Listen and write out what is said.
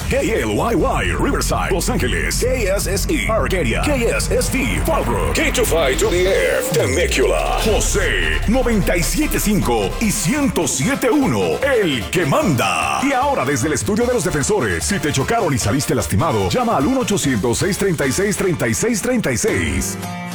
KLYY, Riverside, Los Ángeles. KSSE, Arcadia. KSSV, Fallbrook. K25 to the Air, Temecula. José, 97.5 y 107.1, el que manda. Y ahora desde el estudio de los defensores, si te chocaron y saliste lastimado, llama al 1-800-636-3636.